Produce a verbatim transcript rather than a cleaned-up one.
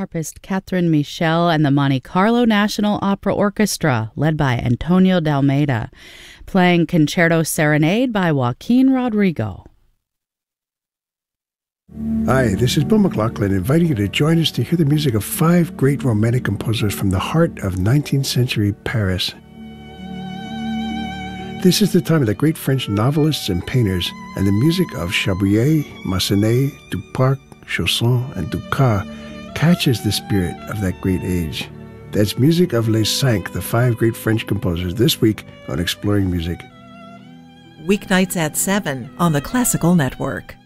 harpist Catherine Michel and the Monte Carlo National Opera Orchestra, led by Antonio D'Almeida, playing Concerto Serenade by Joaquin Rodrigo. Hi, this is Bill McLaughlin, inviting you to join us to hear the music of five great romantic composers from the heart of nineteenth century Paris. This is the time of the great French novelists and painters, and the music of Chabrier, Massenet, Duparc, Chausson, and Dukas catches the spirit of that great age. That's music of Les Cinq, the five great French composers, this week on Exploring Music. Weeknights at seven on the Classical Network.